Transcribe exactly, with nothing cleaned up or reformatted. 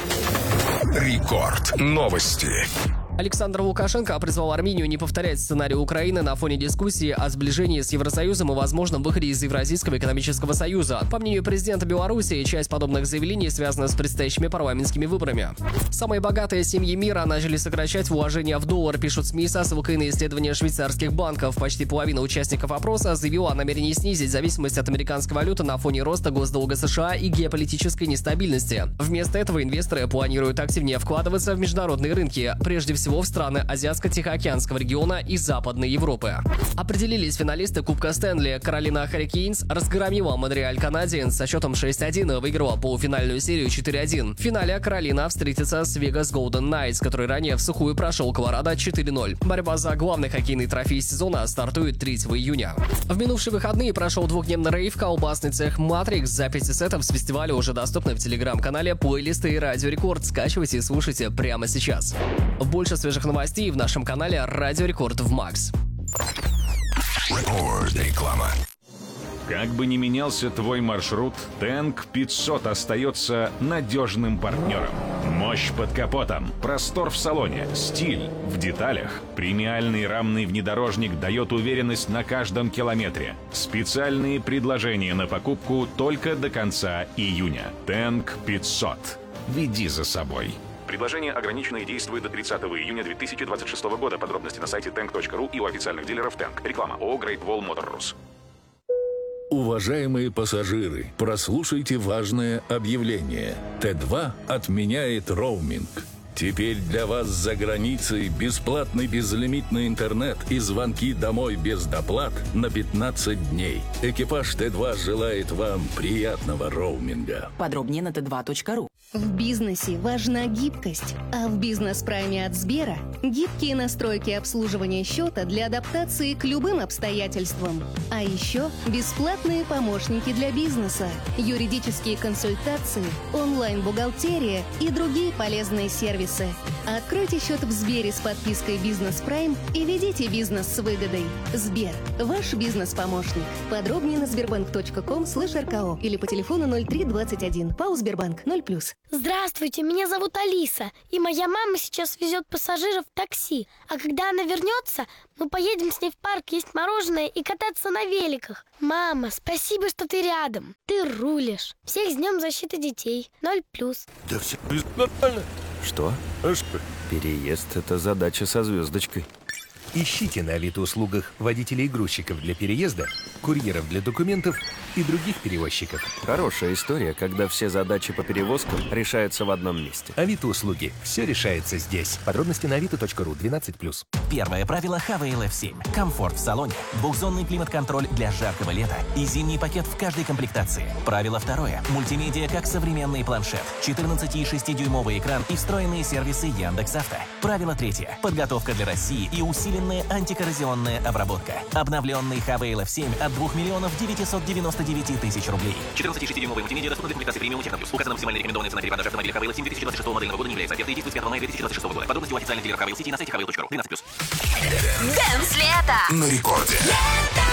Рекорд. Новости. Александр Лукашенко призвал Армению не повторять сценарий Украины на фоне дискуссии о сближении с Евросоюзом и возможном выходе из Евразийского экономического союза. По мнению президента Беларуси, часть подобных заявлений связана с предстоящими парламентскими выборами. Самые богатые семьи мира начали сокращать вложения в доллар, пишут СМИ со ссылкой на исследования швейцарских банков. Почти половина участников опроса заявила о намерении снизить зависимость от американской валюты на фоне роста госдолга США и геополитической нестабильности. Вместо этого инвесторы планируют активнее вкладываться в международные рынки, прежде всего всего в страны Азиатско-Тихоокеанского региона и Западной Европы. Определились финалисты Кубка Стэнли. Каролина Харрикейнс разгромила Монреаль Канадиенс со счетом шесть один и выиграла полуфинальную серию четыре один. В финале Каролина встретится с Вегас Голден Найтс, который ранее в сухую прошел Колорадо четыре ноль. Борьба за главный хоккейный трофей сезона стартует третьего июня. В минувшие выходные прошел двухдневный рейв колбасный цех Matrix. Записи сетов с фестиваля уже доступны в телеграм-канале, плейлисты и Радио Рекорд. Скачивайте и слушайте прямо сейчас. Больше свежих новостей в нашем канале Радио Рекорд в Макс. Реклама. Как бы ни менялся твой маршрут, Тэнк пятьсот остается надежным партнером. Мощь под капотом, простор в салоне, стиль в деталях. Премиальный рамный внедорожник дает уверенность на каждом километре. Специальные предложения на покупку только до конца июня. Тэнк пятьсот. Веди за собой. Предложение ограничено и действует до тридцатого июня две тысячи двадцать шестого года. Подробности на сайте тэнк точка ру и у официальных дилеров Тэнк. Реклама ООО Great Wall Motor. Уважаемые пассажиры, прослушайте важное объявление. Тэ два отменяет роуминг. Теперь для вас за границей бесплатный безлимитный интернет и звонки домой без доплат на пятнадцать дней. Экипаж Тэ два желает вам приятного роуминга. Подробнее на тэ два точка ру. В бизнесе важна гибкость, а в бизнес-прайме от Сбера гибкие настройки обслуживания счета для адаптации к любым обстоятельствам. А еще бесплатные помощники для бизнеса, юридические консультации, онлайн-бухгалтерия и другие полезные сервисы. Откройте счет в Сбере с подпиской «Бизнес Прайм» и ведите бизнес с выгодой. Сбер – ваш бизнес-помощник. Подробнее на сбербанк точка ком слэш эр ка о или по телефону ноль три двадцать один. ПАО «Сбербанк» ноль плюс. Здравствуйте, меня зовут Алиса, и моя мама сейчас везет пассажиров в такси. А когда она вернется, мы поедем с ней в парк есть мороженое и кататься на великах. Мама, спасибо, что ты рядом. Ты рулишь. Всех с Днем защиты детей. Ноль плюс. Да все нормально. Что? Переезд – это задача со звездочкой. Ищите на Авито-услугах водителей-грузчиков для переезда, курьеров для документов и других перевозчиков. Хорошая история, когда все задачи по перевозкам решаются в одном месте. Авито-услуги. Все решается здесь. Подробности на авито точка ру. двенадцать плюс. Первое правило эйч ви эл эф семь. Комфорт в салоне, двухзонный климат-контроль для жаркого лета и зимний пакет в каждой комплектации. Правило второе. Мультимедиа как современный планшет, четырнадцати и шести дюймовый экран и встроенные сервисы Яндекс.Авто. Правило третье. Подготовка для России и усиленная антикоррозионная обработка. Обновленный эйч ви эл эф семь от двух миллионов девятисот девяноста девяти тысяч рублей. четырнадцати и шести дюймовый мультимедиа доступна для комплектации премиум Техно Плюс. Указана максимальная рекомендованная цена при продаже автомобиля эйч ви эл эф семь две тысячи двадцать шестого модельного года не является офертой и действует с пятого мая две тысячи двадцать шестого года. Подробности у официальных дилеров эйч ви эл City на сайте эйч ви эл точка ру. двенадцать плюс. Дэнс лето. На рекорде.